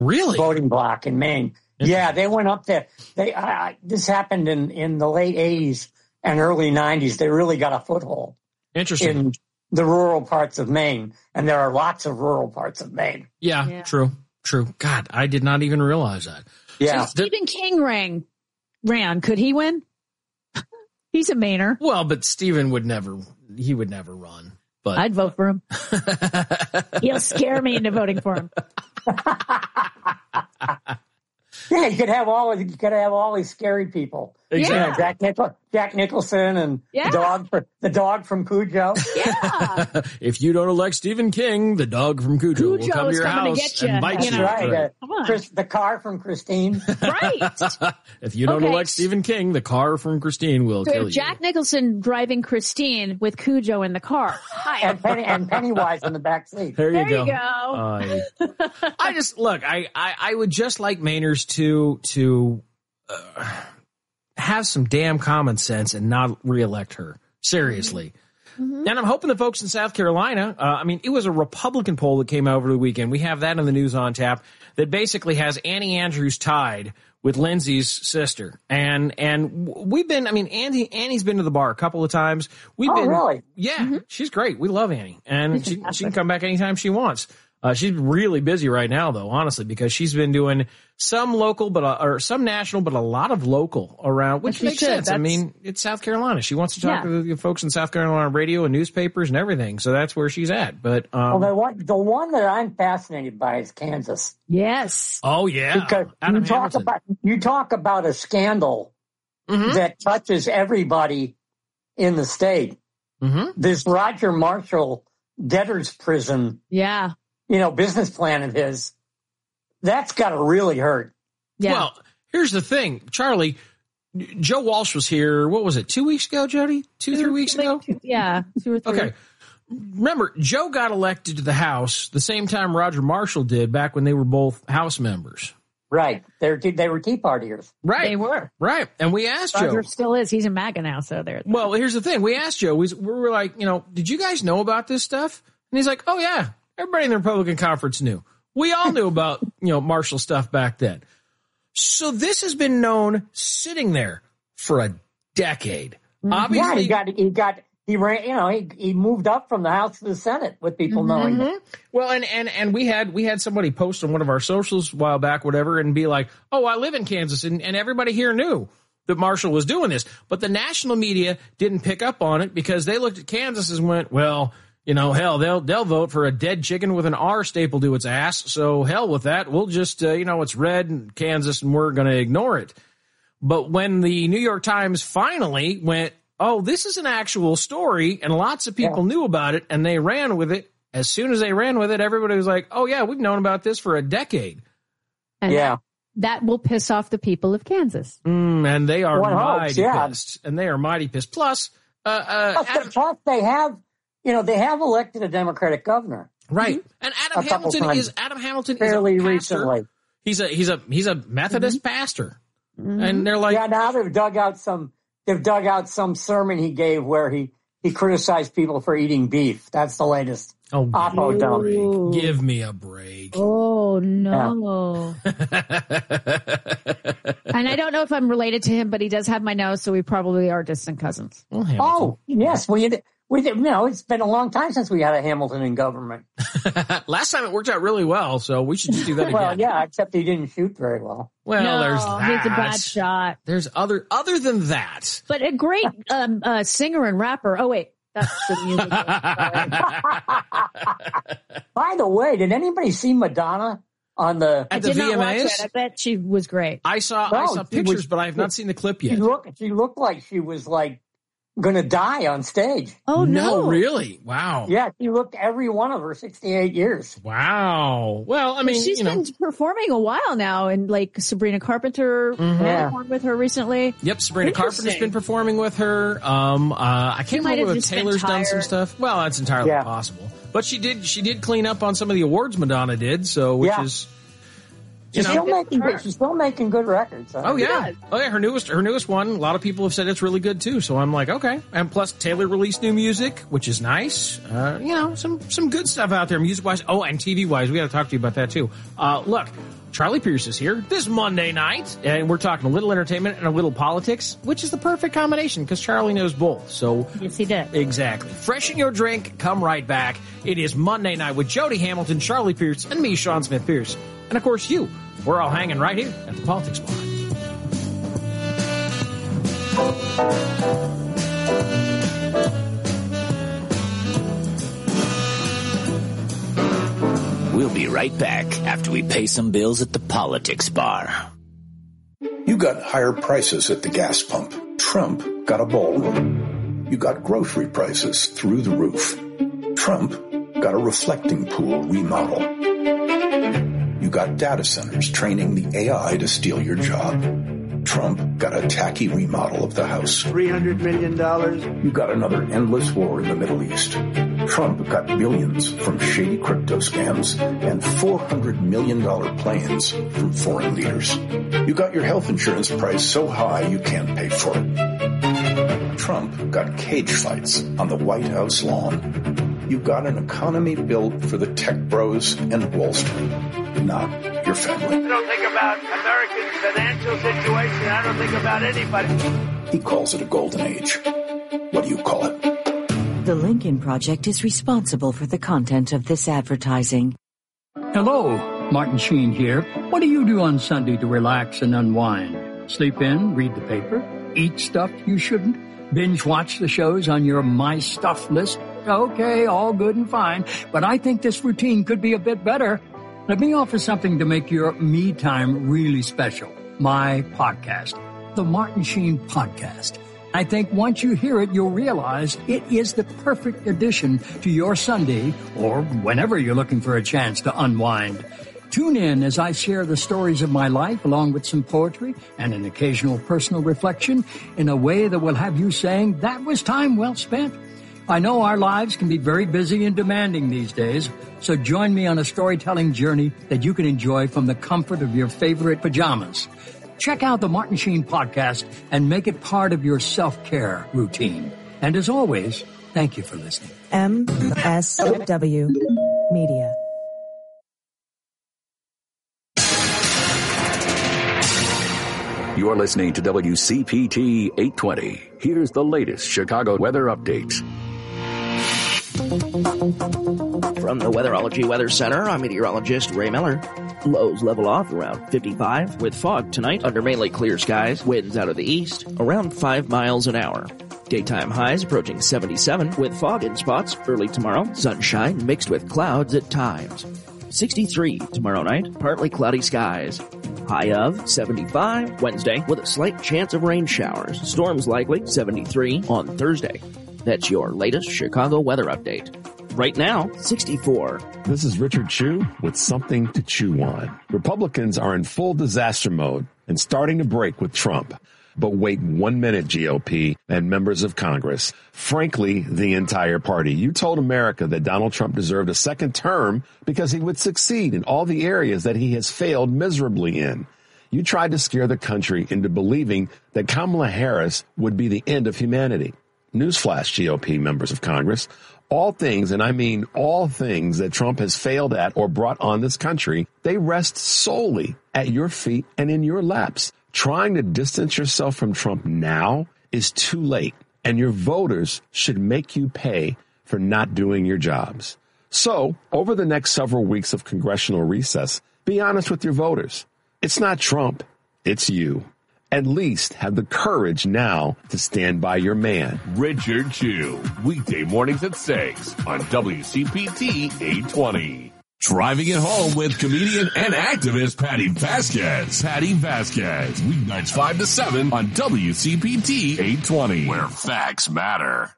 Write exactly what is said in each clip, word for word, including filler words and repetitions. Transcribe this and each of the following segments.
Really? voting block in Maine. Yeah, they went up there. They uh, this happened in, in the late eighties and early nineties. They really got a foothold. Interesting. In the rural parts of Maine, and there are lots of rural parts of Maine. Yeah, yeah. true, true. God, I did not even realize that. Yeah. So Stephen King ran. Ran. Could he win? He's a Mainer. Well, but Stephen would never. He would never run. But I'd vote for him. He'll scare me into voting for him. Yeah, you could have all you could have all these scary people. Exactly. You know, Jack, Nichol, Jack Nicholson and yeah. the dog for, the dog from Cujo. Yeah. If you don't elect Stephen King, the dog from Cujo, Cujo will come to your house to get you. and bite you. you. Know. Right. right. Uh, Chris, the car from Christine. Right. If you don't okay. elect Stephen King, the car from Christine will so kill you. Jack Nicholson driving Christine with Cujo in the car. Hi. and, Penny, and Pennywise in the back seat. There you there go. You go. Uh, I just look. I, I I would just like Mainers to to. Uh, have some damn common sense and not reelect her. Seriously. Mm-hmm. And I'm hoping the folks in South Carolina, uh, I mean, it was a Republican poll that came out over the weekend. We have that in the news on tap that basically has Annie Andrews tied with Lindsay's sister. And, and we've been, I mean, Annie, Annie's been to the bar a couple of times. We've oh, been, really? Yeah, mm-hmm. she's great. We love Annie. And she, she can come back anytime she wants. Uh, she's really busy right now, though, honestly, because she's been doing some local, but uh, or some national, but a lot of local around, which makes should. sense. That's... I mean, it's South Carolina. She wants to talk yeah. to the folks in South Carolina radio and newspapers and everything, so that's where she's at. But um, well, the one, the one that I'm fascinated by is Kansas. Yes. Oh yeah, because Adam you talk Hamilton. about you talk about a scandal mm-hmm. that touches everybody in the state. Mm-hmm. This Roger Marshall debtor's prison. Yeah. You know, business plan of his, that's got to really hurt. Yeah. Well, here's the thing, Charlie. Joe Walsh was here. What was it? Two weeks ago, Jody? Two, three weeks ago? Yeah, two or three. Okay. Remember, Joe got elected to the House the same time Roger Marshall did back when they were both House members. Right. They're, they were Tea Partiers. Right. They were. Right. And we asked Roger Joe. still is. He's a MAGA now, so there. Well, here's the thing. We asked Joe. We, we were like, you know, did you guys know about this stuff? And he's like, oh, yeah. Everybody in the Republican conference knew. We all knew about, you know, Marshall stuff back then. So this has been known sitting there for a decade. Mm-hmm. Obviously, yeah, he got, he got, he ran, you know, he, he moved up from the House to the Senate with people mm-hmm. knowing that. Well, and, and, and we had, we had somebody post on one of our socials a while back, whatever, and be like, oh, I live in Kansas, and, and everybody here knew that Marshall was doing this. But the national media didn't pick up on it because they looked at Kansas and went, well, you know, hell, they'll they'll vote for a dead chicken with an R stapled to its ass. So hell with that. We'll just, uh, you know, it's red in Kansas and we're going to ignore it. But when the New York Times finally went, oh, this is an actual story, and lots of people yeah. knew about it, and they ran with it, as soon as they ran with it, everybody was like, oh, yeah, we've known about this for a decade. And yeah. That will piss off the people of Kansas. Mm, and they are One mighty hopes, yeah. pissed. And they are mighty pissed. Plus, uh, uh, plus, Adam, plus they have... You know, they have elected a Democratic governor. Right. And Adam Hamilton is Adam Hamilton fairly is a pastor. recently. He's a he's a he's a Methodist mm-hmm. pastor. Mm-hmm. And they're like yeah, now they've dug out some they've dug out some sermon he gave where he, he criticized people for eating beef. That's the latest. Oh, Oppo dump. Give me a break. Oh no. Yeah. And I don't know if I'm related to him, but he does have my nose, so we probably are distant cousins. Well, oh, yes. Well, you We did, you know, it's been a long time since we had a Hamilton in government. Last time it worked out really well, so we should just do that again. Well, yeah, except he didn't shoot very well. Well, no, there's that. He's a bad shot. There's other, other than that. But a great um, uh, singer and rapper. Oh, wait. That's the music. By the way, did anybody see Madonna on the at I the did V not M As? watch it. I bet she was great. I saw no, I saw pictures, was, but I have not seen the clip yet. She looked, she looked like she was like going to die on stage. Oh no. No, really? Wow. Yeah, she looked every one of her sixty-eight years. Wow. Well, I mean, she's you know. been performing a while now, and like Sabrina Carpenter mm-hmm. performed with her recently. Yep, Sabrina Carpenter's been performing with her. Um, uh, I can't remember if Taylor's done some stuff. Well, that's entirely yeah. possible. But she did she did clean up on some of the awards Madonna did, so which yeah. is She's know, still making good, she's still making good records. Huh? Oh yeah, oh yeah. Her newest, her newest one. A lot of people have said it's really good too. So I'm like, okay. And plus, Taylor released new music, which is nice. Uh, you know, some some good stuff out there, music wise. Oh, and T V wise, we got to talk to you about that too. Uh, look, Charlie Pierce is here this Monday night, and we're talking a little entertainment and a little politics, which is the perfect combination because Charlie knows both. So yes, he did. Exactly. Freshen your drink. Come right back. It is Monday night with Jody Hamilton, Charlie Pierce, and me, Sean Smith Pierce, and of course you. We're all hanging right here at the Politics Bar. We'll be right back after we pay some bills at the Politics Bar. You got higher prices at the gas pump. Trump got a ballroom. You got grocery prices through the roof. Trump got a reflecting pool remodel. You got data centers training the A I to steal your job. Trump got a tacky remodel of the house. three hundred million dollars. You got another endless war in the Middle East. Trump got billions from shady crypto scams and four hundred million dollars plans from foreign leaders. You got your health insurance price so high you can't pay for it. Trump got cage fights on the White House lawn. You got an economy built for the tech bros and Wall Street, not your family. I don't think about Americans' financial situation. I don't think about anybody. He calls it a golden age. What do you call it? The Lincoln Project is responsible for the content of this advertising. Hello, Martin Sheen here. What do you do on Sunday to relax and unwind? Sleep in, read the paper, eat stuff you shouldn't, binge watch the shows on your My Stuff list? Okay, all good and fine, but I think this routine could be a bit better. Let me offer something to make your me time really special. My podcast, The Martin Sheen Podcast. I think once you hear it, you'll realize it is the perfect addition to your Sunday or whenever you're looking for a chance to unwind. Tune in as I share the stories of my life along with some poetry and an occasional personal reflection in a way that will have you saying, that was time well spent. I know our lives can be very busy and demanding these days, so join me on a storytelling journey that you can enjoy from the comfort of your favorite pajamas. Check out the Martin Sheen Podcast and make it part of your self-care routine. And as always, thank you for listening. M S W Media. You're listening to W C P T eight twenty. Here's the latest Chicago weather updates. From the Weatherology Weather Center, I'm meteorologist Ray Miller. Lows level off around fifty-five with fog tonight under mainly clear skies, winds out of the east around five miles an hour. Daytime highs approaching seventy-seven with fog in spots early tomorrow, sunshine mixed with clouds at times. sixty-three tomorrow night, partly cloudy skies. High of seventy-five Wednesday with a slight chance of rain showers. Storms likely seventy-three on Thursday. That's your latest Chicago weather update. Right now, sixty-four. This is Richard Chu with something to chew on. Republicans are in full disaster mode and starting to break with Trump. But wait one minute, G O P and members of Congress. Frankly, the entire party. You told America that Donald Trump deserved a second term because he would succeed in all the areas that he has failed miserably in. You tried to scare the country into believing that Kamala Harris would be the end of humanity. Newsflash, G O P members of Congress. All things, and I mean all things that Trump has failed at or brought on this country, they rest solely at your feet and in your laps. Trying to distance yourself from Trump now is too late, and your voters should make you pay for not doing your jobs. So, over the next several weeks of congressional recess, be honest with your voters. It's not Trump, it's you. At least have the courage now to stand by your man. Richard Chu, weekday mornings at six on W C P T eight twenty. Driving it home with comedian and activist Patty Vasquez. Patty Vasquez, weeknights five to seven on W C P T eight twenty, where facts matter.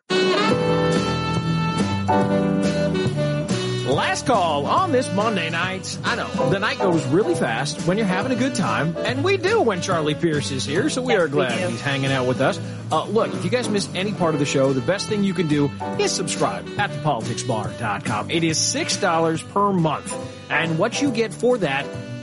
Last call on this Monday night. I know, the night goes really fast when you're having a good time, and we do when Charlie Pierce is here, so we yes, are glad he's hanging out with us. Uh, look, if you guys missed any part of the show, the best thing you can do is subscribe at the politics bar dot com. It is six dollars per month, and what you get for that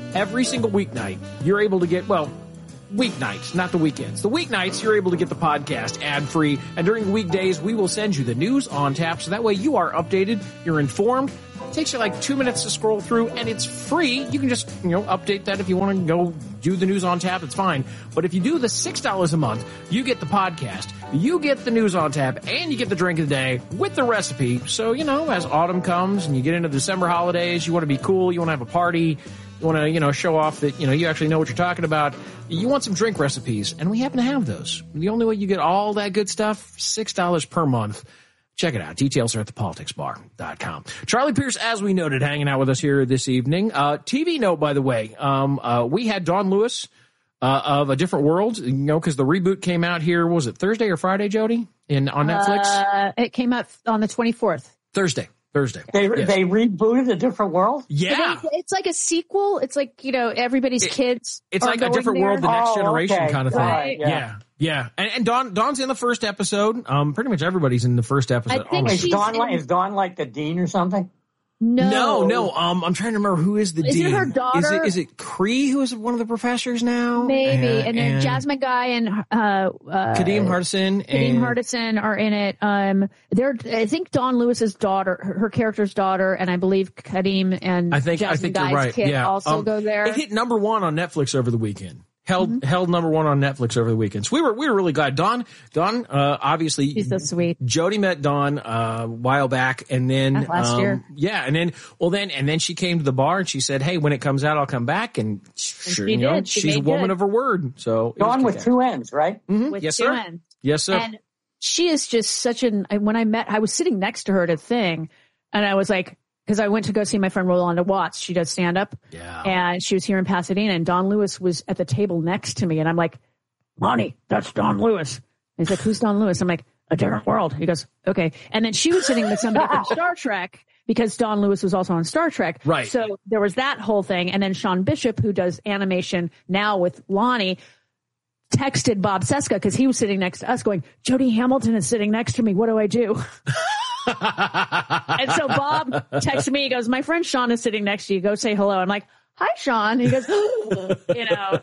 every single weeknight, you're able to get, well, weeknights, not the weekends. The weeknights, you're able to get the podcast ad-free, and during the weekdays, we will send you the news on tap, so that way you are updated, you're informed. It takes you like two minutes to scroll through, and it's free. You can just, you know, update that if you want to go do the news on tap, it's fine. But if you do the six dollars a month, you get the podcast, you get the news on tap, and you get the drink of the day with the recipe. So, you know, as autumn comes and you get into the December holidays, you want to be cool, you want to have a party, you want to, you know, show off that, you know, you actually know what you're talking about. You want some drink recipes, and we happen to have those. The only way you get all that good stuff, six dollars per month. Check it out. Details are at the politics bar dot com. Charlie Pierce, as we noted, hanging out with us here this evening. Uh, T V note, by the way, um, uh, we had Dawn Lewis uh, of A Different World, you know, because the reboot came out here, was it Thursday or Friday, Jody, in on Netflix? Uh, it came out on the twenty-fourth. Thursday. Thursday. They yes. they rebooted A Different World? Yeah. It, it's like a sequel. It's like, you know, everybody's it, kids. It's are like going A Different there. World, the next oh, generation okay. kind of thing. Right, yeah. yeah. Yeah. And, and Dawn, Dawn's in the first episode. Um, pretty much everybody's in the first episode. I think oh, Is she's Dawn, in- like, is Dawn like the dean or something? No. No, no. Um, I'm trying to remember who is the Is it dean. her daughter? Is it, is it Cree who is one of the professors now? Maybe. Uh, and then Jasmine Guy and uh, uh, Kadeem Hardison. Kadeem and Hardison are in it. Um, they're I think Dawn Lewis's daughter, her, her character's daughter, and I believe Kadeem and I think Jasmine I think Guy's you're right. kid Yeah. also Um, go there. It hit number one on Netflix over the weekend. Held Mm-hmm. held number one on Netflix over the weekend. So we were we were really glad. Dawn Dawn uh, obviously She's so sweet. Jody met Dawn uh, a while back, and then Uh, last um, year. yeah, and then well then and then she came to the bar and she said, "Hey, when it comes out, I'll come back." And, sure, she you know, did. She she's a made woman good. of her word. So it was Dawn with kick-ass. two N's, right? Mhm. With Yes, two sir. N's. Yes, sir. And she is just such an. When I met, I was sitting next to her at a thing, and I was like, because I went to go see my friend Rolanda Watts. She does stand up, yeah, and she was here in Pasadena, and Dawn Lewis was at the table next to me, and I'm like, Lonnie, that's Dawn Lewis. He's like, who's Dawn Lewis? I'm like, A Different World. He goes, okay. And then she was sitting with somebody from Star Trek because Dawn Lewis was also on Star Trek. Right. So there was that whole thing. And then Sean Bishop, who does animation now with Lonnie, texted Bob Seska because he was sitting next to us going, Jody Hamilton is sitting next to me. What do I do? And so Bob texted me. He goes, my friend Sean is sitting next to you. Go say hello. I'm like, hi, Sean. He goes, you know.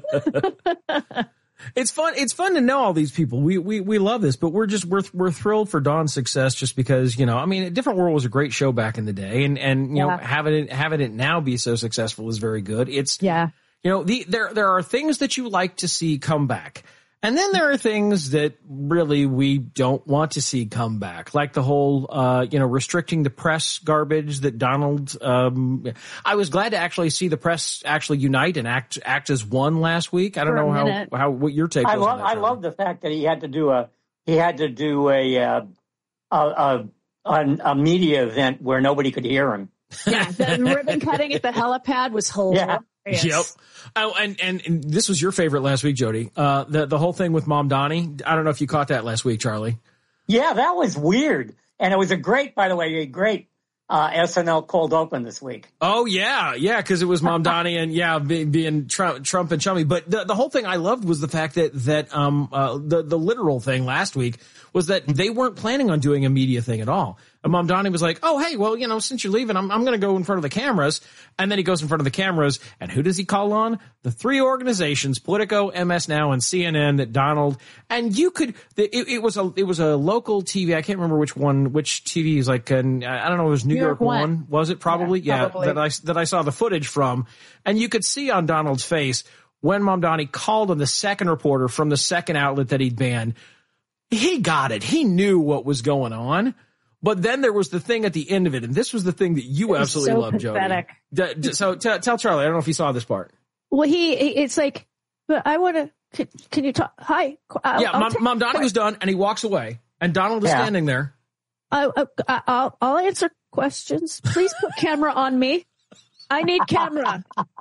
It's fun. It's fun to know all these people. We we we love this, but we're just we're we're thrilled for Dawn's success just because, you know, I mean, A Different World was a great show back in the day, and and you Yeah. know having it having it now be so successful is very good. It's Yeah. you know the there there are things that you like to see come back. And then there are things that really we don't want to see come back, like the whole, uh, you know, restricting the press garbage that Donald. Um, I was glad to actually see the press actually unite and act act as one last week. I don't For a know how, minute. how what your take I was. love on that, I Charlie. love the fact that he had to do a he had to do a uh, a, a a a media event where nobody could hear him. Yeah. The ribbon cutting at the helipad was hilarious. Yep. Oh, and, and and this was your favorite last week, Jody. Uh, the the whole thing with Mom Donnie. I don't know if you caught that last week, Charlie. Yeah, that was weird, and it was a great, by the way, a great uh, S N L cold open this week. Oh yeah, yeah, because it was Mom Donnie and yeah, being, being Trump, Trump and chummy. But the the whole thing I loved was the fact that that um uh, the the literal thing last week was that they weren't planning on doing a media thing at all. And Mom Donnie was like, "Oh hey, well you know since you're leaving, I'm I'm going to go in front of the cameras." And then he goes in front of the cameras, and who does he call on? The three organizations, Politico, M S Now, and C N N. That Donald and you could. It, it was a it was a local T V. I can't remember which one, which T V is like. An, I don't know. It was New, New York, York One. One. Was it probably? Yeah, Yeah, probably. that I that I saw the footage from, and you could see on Donald's face when Mom Donnie called on the second reporter from the second outlet that he'd banned. He got it. He knew what was going on. But then there was the thing at the end of it, and this was the thing that you was absolutely so loved, pathetic. Jody. D- d- so t- tell Charlie. I don't know if you saw this part. Well, he, he- it's like, but I want to, can, can you talk? Hi. I'll, yeah, I'll Mom, take- Mom Donnie was done, and he walks away, and Donald is Yeah. standing there. I, I, I'll, I'll answer questions. Please put camera on me. I need camera.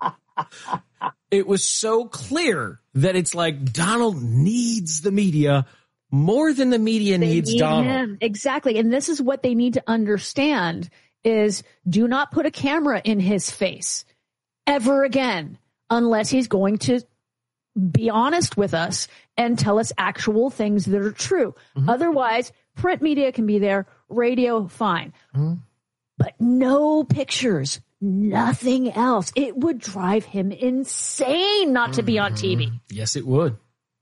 It was so clear that it's like Donald needs the media more than the media They needs need Donald. him. Exactly. And this is what they need to understand is do not put a camera in his face ever again, unless he's going to be honest with us and tell us actual things that are true. Mm-hmm. Otherwise, print media can be there, radio, fine. Mm-hmm. But no pictures, nothing else. It would drive him insane not to be on T V. Yes, it would.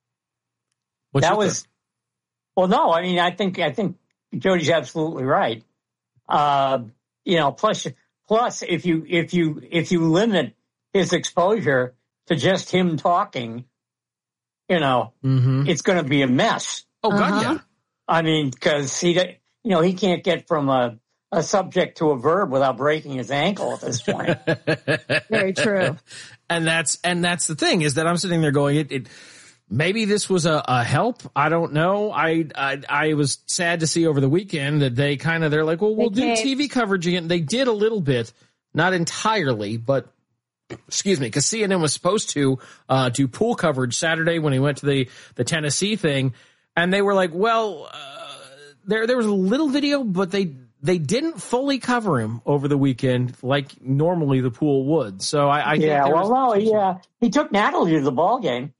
What's that your was, thought? well, no, I mean, I think, I think Jody's absolutely right. Uh, you know, plus, plus if you, if you, if you limit his exposure to just him talking, you know, mm-hmm. it's going to be a mess. Oh, God, Uh-huh. yeah. I mean, because he, you know, he can't get from a, a subject to a verb without breaking his ankle at this point. Very true. And that's and that's the thing is that I'm sitting there going, it, it maybe this was a, a help. I don't know. I, I I was sad to see over the weekend that they kind of they're like, well, we'll They do T V coverage again. They did a little bit, not entirely, but. Excuse me, because C N N was supposed to uh, do pool coverage Saturday when he went to the, the Tennessee thing, and they were like, well, uh, there there was a little video, but they they didn't fully cover him over the weekend like normally the pool would. So I, I yeah, think well, was, no, yeah, he took Natalie to the ball game.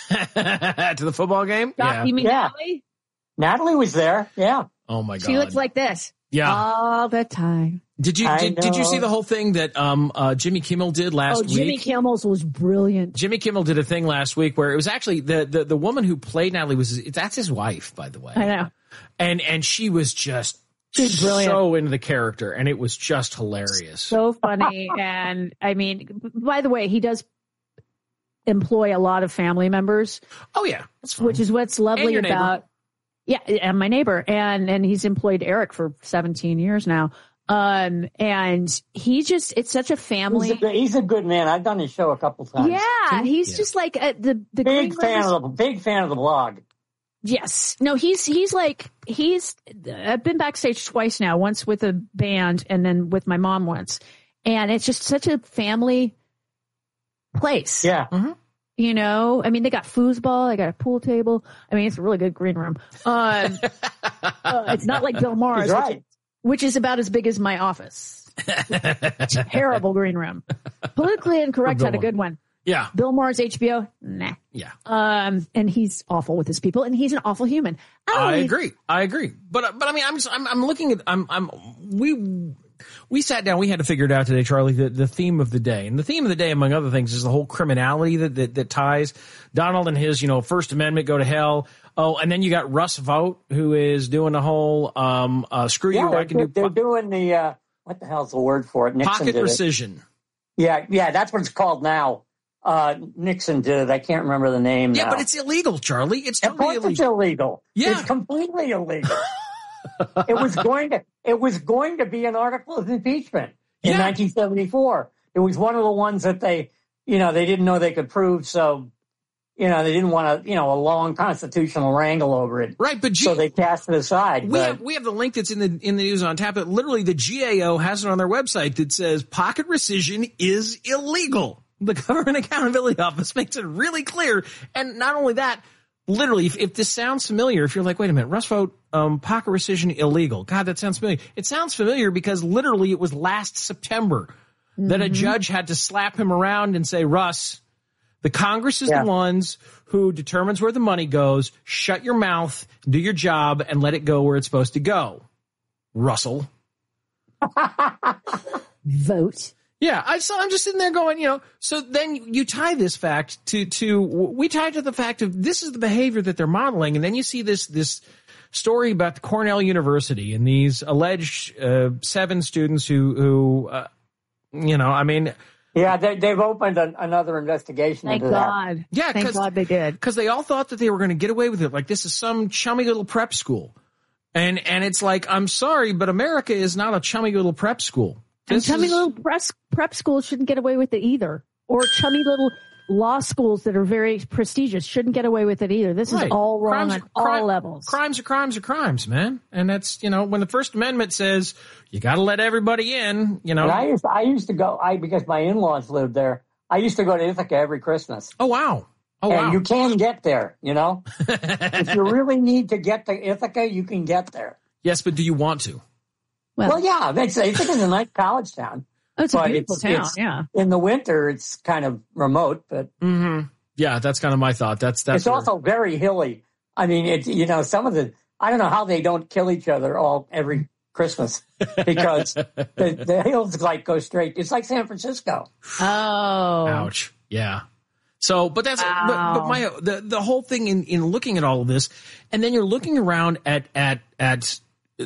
to the football game. Doc, Yeah. You mean Yeah. Natalie? Natalie was there. Yeah. Oh my God. She looks like this. Yeah. All the time. Did you I did, did you know. see the whole thing that um uh, Jimmy Kimmel did last Oh, Jimmy week? Kimmel's was brilliant. Jimmy Kimmel did a thing last week where it was actually the the, the woman who played Natalie was that's his wife, by the way. I know. And and she was just She's brilliant. so into the character, and it was just hilarious. So funny. And I mean, b- by the way, he does employ a lot of family members, Oh yeah, that's fine. which is what's lovely your neighbor. about, yeah, and my neighbor. And, and he's employed Eric for seventeen years now. Um, and he just, it's such a family. He's a, he's a good man. I've done his show a couple times. Yeah. He's Yeah. just like uh, the, the Big Green fan Rivers- of the big fan of the blog. Yes. No, he's, he's like, he's, I've been backstage twice now, once with a band and then with my mom once. And it's just such a family place. Yeah. Mm-hmm. You know, I mean, they got foosball, they got a pool table. I mean, it's a really good green room. Um, uh, it's not like Bill Maher's, He's right. which, which is about as big as my office. Terrible green room. Politically Incorrect Bill had a Maher. good one. Yeah, Bill Maher's H B O, nah. yeah. Um, and he's awful with his people, and he's an awful human. I Emily- agree. I agree. But but I mean, I'm just, I'm I'm looking at I'm I'm we we sat down. We had to figure it out today, Charlie. The the theme of the day, and the theme of the day, among other things, is the whole criminality that that, that ties Donald and his you know First Amendment go to hell. Oh, and then you got Russ Vogt, who is doing the whole um uh, screw Yeah, you. they're, I can do they're doing the uh, what the hell's the word for it? Nixon pocket did it. rescission. Yeah, yeah, that's what it's called now. Uh, Nixon did it. I can't remember the name Yeah, now. but it's illegal, Charlie. It's Of totally course it's illegal. illegal. Yeah. It's completely illegal. it was going to it was going to be an article of impeachment in Yeah. nineteen seventy-four. It was one of the ones that they, you know, they didn't know they could prove, so you know, they didn't want to, you know, a long constitutional wrangle over it. Right, but G- so they cast it aside. We but, have we have the link that's in the in the news on tap. That literally the G A O has it on their website that says pocket rescission is illegal. The Government Accountability Office makes it really clear. And not only that, literally, if, if this sounds familiar, if you're like, wait a minute, Russ Vogt, um, pocket rescission illegal. God, that sounds familiar. It sounds familiar because literally it was last September mm-hmm. that a judge had to slap him around and say, Russ, the Congress is yeah. the ones who determines where the money goes. Shut your mouth, do your job, and let it go where it's supposed to go. Russell. Vote. Yeah, I so I'm just sitting there going, you know, so then you tie this fact to, to, we tie to the fact of this is the behavior that they're modeling. And then you see this, this story about the Cornell University and these alleged, uh, seven students who, who, uh, you know, I mean. Yeah, they, they've opened an, another investigation Thank into God. that. Yeah, Thank God they did. Because they all thought that they were going to get away with it. Like this is some chummy little prep school. And, and it's like, I'm sorry, but America is not a chummy little prep school. And chummy is, little prep, prep schools shouldn't get away with it either. Or chummy little law schools that are very prestigious shouldn't get away with it either. This right. is all wrong crimes, on all crime, levels. Crimes are crimes are crimes, man. And that's, you know, when the First Amendment says you got to let everybody in, you know. And I used to, I used to go, I because my in-laws lived there, I used to go to Ithaca every Christmas. Oh, wow. Oh, and wow. you can get there, you know. If you really need to get to Ithaca, you can get there. Yes, but do you want to? Well, well yeah, it's, Ithaca's a nice college town. Oh, it's but a beautiful it's, town, it's, yeah. In the winter, it's kind of remote, but mm-hmm. yeah, that's kind of my thought. That's that's. It's where... also very hilly. I mean, it's you know some of the I don't know how they don't kill each other all every Christmas because the, the hills like go straight. It's like San Francisco. Oh, ouch. Yeah. So, but that's, wow. but, but my, the, the whole thing in, in looking at all of this, and then you're looking around at, at, at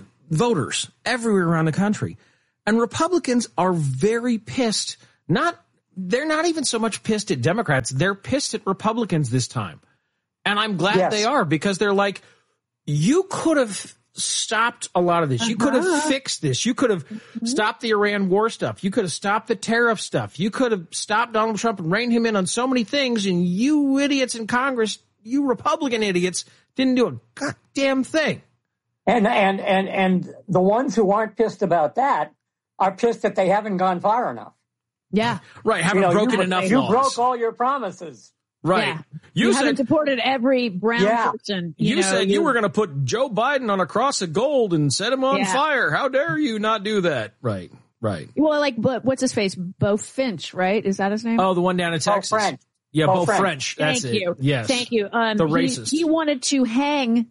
voters everywhere around the country, and Republicans are very pissed. Not, they're not even so much pissed at Democrats. They're pissed at Republicans this time. And I'm glad yes. they are, because they're like, you could have stopped a lot of this. You could have uh-huh. fixed this. You could have mm-hmm. stopped the Iran war stuff. You could have stopped the tariff stuff. You could have stopped Donald Trump and reined him in on so many things. And you idiots in Congress, you Republican idiots, didn't do a goddamn thing. And and and and the ones who aren't pissed about that are pissed that they haven't gone far enough. Yeah, right. Haven't you know, broken you, enough you laws. You broke all your promises. Right. Yeah. You, you said, haven't supported every brown yeah. person. You, you know, said you, you were going to put Joe Biden on a cross of gold and set him on yeah. fire. How dare you not do that? Right. Right. Well, like, but what's his face? Bo Finch, right? Is that his name? Oh, the one down in Texas. Bo French. Yeah, Bo, Bo French. French. That's Thank it. you. Yes. Thank you. Um, the he, racist. He wanted to hang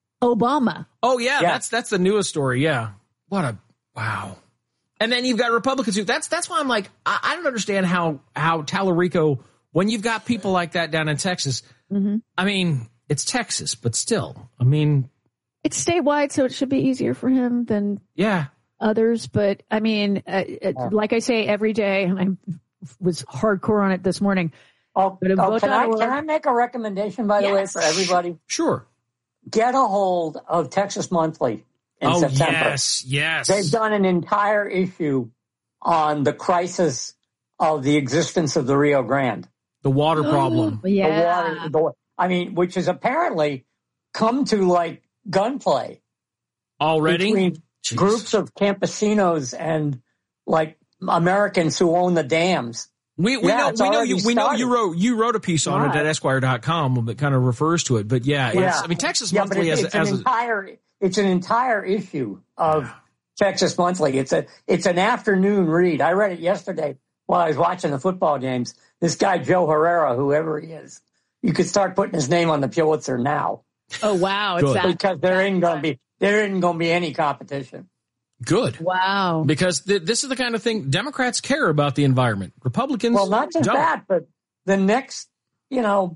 Obama. Oh, yeah, yeah. That's that's the newest story. Yeah. What a wow. And then you've got Republicans who that's that's why I'm like, I, I don't understand how how Tallarico, when you've got people like that down in Texas, mm-hmm. I mean, it's Texas, but still, I mean, it's statewide, so it should be easier for him than yeah others. But I mean, uh, it, like I say every day, and I was hardcore on it this morning. Oh, oh can I can I make a recommendation, by the yes. way, for everybody? Sure. Get a hold of Texas Monthly in oh, September. yes, yes. They've done an entire issue on the crisis of the existence of the Rio Grande. The water problem. yeah. The water, the, I mean, which has apparently come to like gunplay. Already? Between Jeez. Groups of campesinos and like Americans who own the dams. We we yeah, know we know you we know started. you wrote you wrote a piece on right. it at Esquire dot com that kind of refers to it, but yeah, yeah. It's, I mean Texas yeah, Monthly it's, as, it's as an a, entire it's an entire issue of yeah. Texas Monthly. It's a it's an afternoon read. I read it yesterday while I was watching the football games. This guy Joe Herrera, whoever he is, you could start putting his name on the Pulitzer now. Oh wow, it's that because there ain't gonna be there ain't gonna be any competition. Good. Wow. Because th- this is the kind of thing Democrats care about the environment. Republicans Well, not just don't. that, but the next, you know,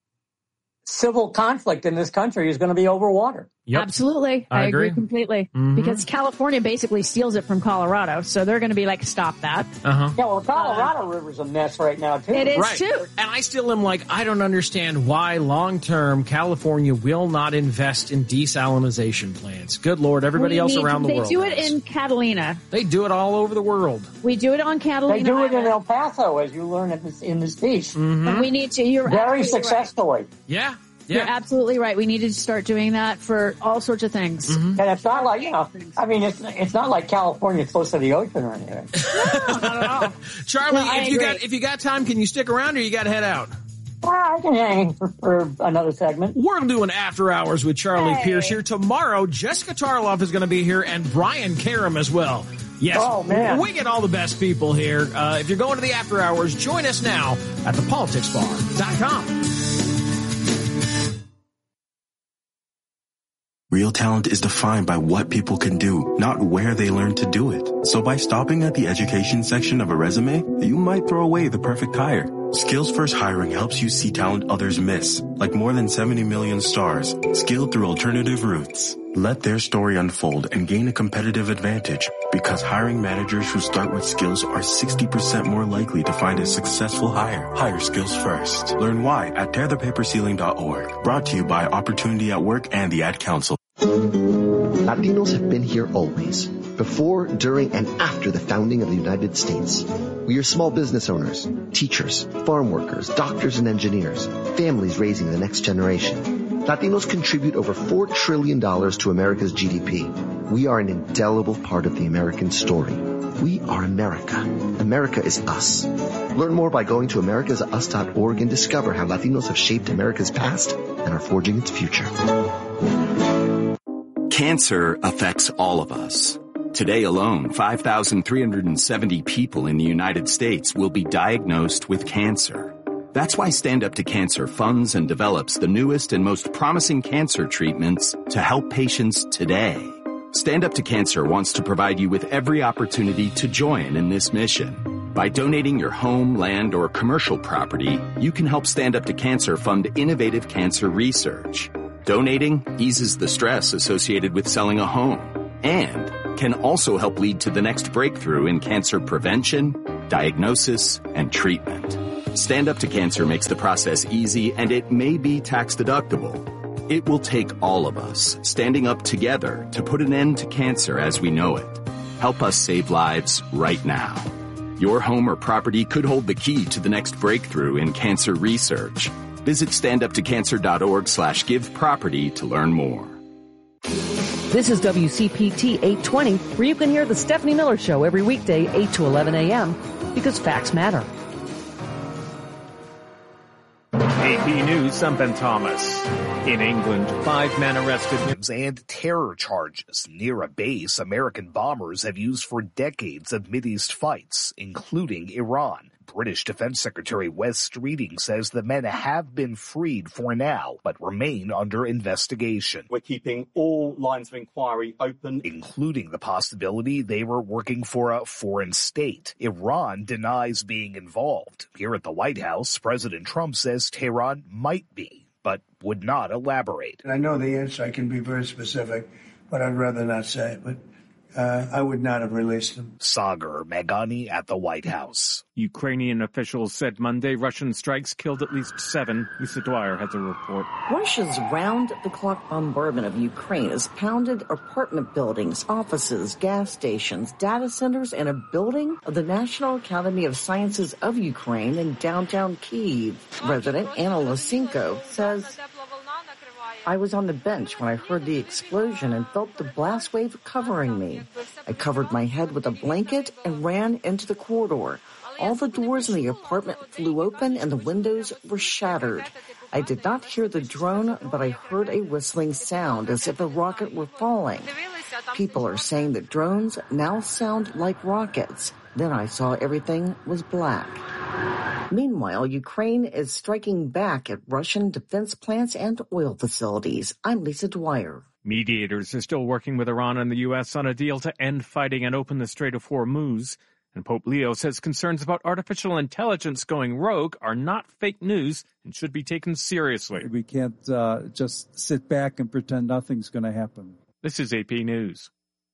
civil conflict in this country is going to be over water. Yep. Absolutely. I, I agree. agree completely. Mm-hmm. Because California basically steals it from Colorado. So they're going to be like, stop that. Uh-huh. Yeah, well, Colorado uh, River's a mess right now, too. It is, right. too. And I still am like, I don't understand why long-term California will not invest in desalinization plants. Good Lord, everybody we else need, around the they world They do it does. in Catalina. They do it all over the world. We do it on Catalina. They do it Island. in El Paso, as you learn in this, in this piece. Mm-hmm. And we need to. You're Very successfully. Right. Yeah. Yeah. You're absolutely right. We need to start doing that for all sorts of things. Mm-hmm. And it's not like, you know, I mean, it's it's not like California's close to the ocean or anything. No, not at all. Charlie, No, if you agree. got if you got time, can you stick around or you got to head out? Well, I can hang for, for another segment. We're doing After Hours with Charlie hey. Pierce here. Tomorrow, Jessica Tarloff is going to be here and Brian Karam as well. Yes, oh, man. we get all the best people here. Uh, if you're going to the After Hours, join us now at the politics bar dot com. Real talent is defined by what people can do, not where they learn to do it. So by stopping at the education section of a resume, you might throw away the perfect hire. Skills First Hiring helps you see talent others miss, like more than seventy million stars, skilled through alternative routes. Let their story unfold and gain a competitive advantage, because hiring managers who start with skills are sixty percent more likely to find a successful hire. Hire skills first. Learn why at tear the paper ceiling dot org. Brought to you by Opportunity at Work and the Ad Council. Latinos have been here always, before, during, and after the founding of the United States. We are small business owners, teachers, farm workers, doctors and engineers, families raising the next generation. Latinos contribute over four trillion dollars to America's G D P. We are an indelible part of the American story. We are America. America is us. Learn more by going to americas us dot org and discover how Latinos have shaped America's past and are forging its future. Cancer affects all of us. Today alone, five thousand three hundred seventy people in the United States will be diagnosed with cancer. That's why Stand Up to Cancer funds and develops the newest and most promising cancer treatments to help patients today. Stand Up to Cancer wants to provide you with every opportunity to join in this mission. By donating your home, land, or commercial property, you can help Stand Up to Cancer fund innovative cancer research. Donating eases the stress associated with selling a home and can also help lead to the next breakthrough in cancer prevention, diagnosis, and treatment. Stand Up to Cancer makes the process easy, and it may be tax deductible. It will take all of us standing up together to put an end to cancer as we know it. Help us save lives right now. Your home or property could hold the key to the next breakthrough in cancer research. Visit standuptocancer.org slash give property to learn more. This is W C P T eight twenty, where you can hear the Stephanie Miller Show every weekday, eight to eleven a.m., because facts matter. A P News, I'm Ben Thomas. In England, five men arrested and terror charges near a base American bombers have used for decades of Mideast fights, including Iran. British Defense Secretary Wes Streeting says the men have been freed for now, but remain under investigation. We're keeping all lines of inquiry open, including the possibility they were working for a foreign state. Iran denies being involved. Here at the White House, President Trump says Tehran might be, but would not elaborate. I know the answer. I can be very specific, but I'd rather not say it. But Uh, I would not have released them. Sagar Meghani at the White House. Ukrainian officials said Monday Russian strikes killed at least seven. Lisa Dwyer has a report. Russia's round-the-clock bombardment of Ukraine has pounded apartment buildings, offices, gas stations, data centers, and a building of the National Academy of Sciences of Ukraine in downtown Kyiv. Resident Anna Losenko says, I was on the bench when I heard the explosion and felt the blast wave covering me. I covered my head with a blanket and ran into the corridor. All the doors in the apartment flew open and the windows were shattered. I did not hear the drone, but I heard a whistling sound as if a rocket were falling. People are saying that drones now sound like rockets. Then I saw everything was black. Meanwhile, Ukraine is striking back at Russian defense plants and oil facilities. I'm Lisa Dwyer. Mediators are still working with Iran and the U S on a deal to end fighting and open the Strait of Hormuz. And Pope Leo says concerns about artificial intelligence going rogue are not fake news and should be taken seriously. We can't uh, just sit back and pretend nothing's going to happen. This is A P News.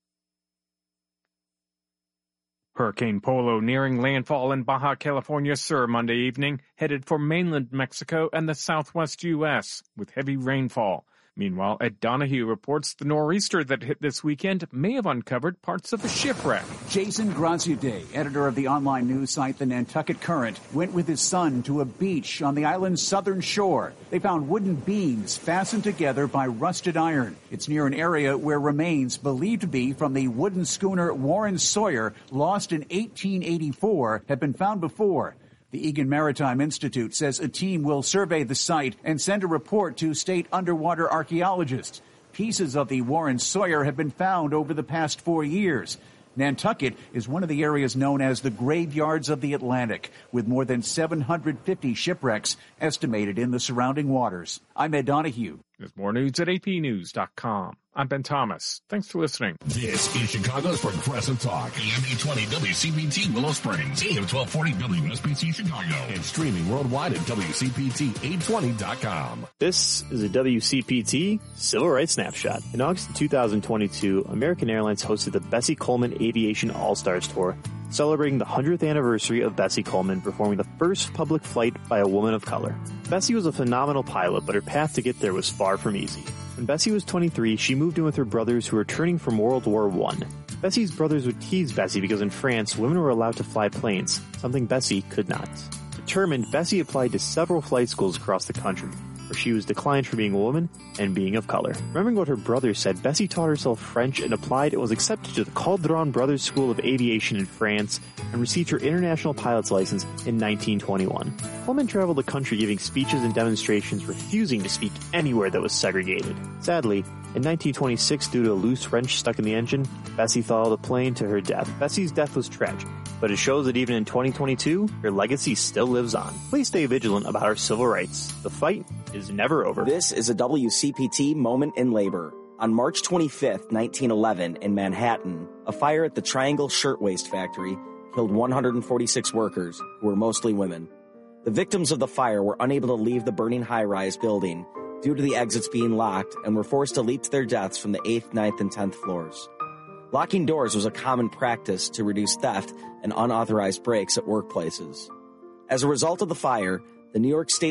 Hurricane Polo nearing landfall in Baja California Sur Monday evening, headed for mainland Mexico and the southwest U S with heavy rainfall. Meanwhile, Ed Donahue reports the nor'easter that hit this weekend may have uncovered parts of a shipwreck. Jason Graziaday, editor of the online news site The Nantucket Current, went with his son to a beach on the island's southern shore. They found wooden beams fastened together by rusted iron. It's near an area where remains believed to be from the wooden schooner Warren Sawyer, lost in eighteen eighty-four, have been found before. The Egan Maritime Institute says a team will survey the site and send a report to state underwater archaeologists. Pieces of the Warren Sawyer have been found over the past four years. Nantucket is one of the areas known as the graveyards of the Atlantic, with more than seven hundred fifty shipwrecks estimated in the surrounding waters. I'm Ed Donahue. There's more news at A P news dot com. I'm Ben Thomas. Thanks for listening. This is Chicago's Progressive Talk. A M eight twenty W C P T Willow Springs. A M twelve forty W S B C Chicago. And streaming worldwide at W C P T eight twenty dot com. This is a W C P T Civil Rights Snapshot. In August of two thousand twenty-two, American Airlines hosted the Bessie Coleman Aviation All-Stars Tour, celebrating the hundredth anniversary of Bessie Coleman performing the first public flight by a woman of color. Bessie was a phenomenal pilot, but her path to get there was far from easy. When Bessie was twenty-three, she moved in with her brothers who were returning from World War One. Bessie's brothers would tease Bessie because in France, women were allowed to fly planes, something Bessie could not. Determined, Bessie applied to several flight schools across the country, where she was declined for being a woman and being of color. Remembering what her brothers said, Bessie taught herself French and applied and was accepted to the Caldron Brothers School of Aviation in France and received her international pilot's license in nineteen twenty-one. Coleman traveled the country giving speeches and demonstrations, refusing to speak anywhere that was segregated. Sadly, in nineteen twenty-six, due to a loose wrench stuck in the engine, Bessie followed the plane to her death. Bessie's death was tragic, but it shows that even in twenty twenty-two, her legacy still lives on. Please stay vigilant about our civil rights. The fight is never over. This is a W C P T Moment in Labor. On March twenty-fifth, nineteen eleven, in Manhattan, a fire at the Triangle Shirtwaist Factory killed one hundred forty-six workers, who were mostly women. The victims of the fire were unable to leave the burning high-rise building due to the exits being locked and were forced to leap to their deaths from the eighth, ninth, and tenth floors. Locking doors was a common practice to reduce theft and unauthorized breaks at workplaces. As a result of the fire, the New York State